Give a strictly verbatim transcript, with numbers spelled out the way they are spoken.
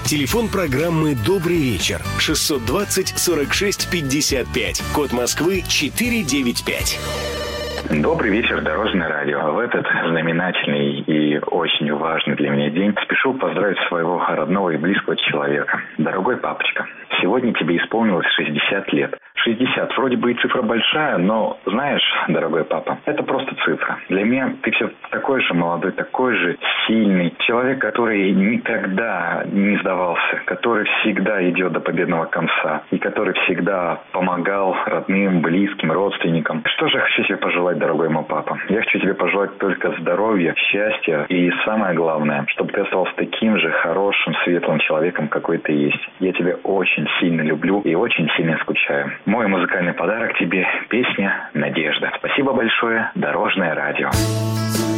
Телефон программы «Добрый вечер» шестьсот двадцать сорок шесть пятьдесят пять. Код Москвы четыреста девяносто пять. Добрый вечер, Дорожное радио. В этот знаменательный и очень важный для меня день спешу поздравить своего родного и близкого человека. Дорогой папочка, сегодня тебе исполнилось шестьдесят лет. шестьдесят, вроде бы и цифра большая, но, знаешь, дорогой папа, это просто цифра. Для меня ты все такой же молодой, такой же сильный человек, который никогда не сдавался, который всегда идет до победного конца и который всегда помогал родным, близким, родственникам. Что же я хочу тебе пожелать, дорогой мой папа? Я хочу тебе пожелать только здоровья, счастья и самое главное, чтобы ты остался таким же хорошим, светлым человеком, какой ты есть. Я тебя очень сильно люблю и очень сильно скучаю. Мой музыкальный подарок тебе – песня «Надежда». Спасибо большое, Дорожное радио.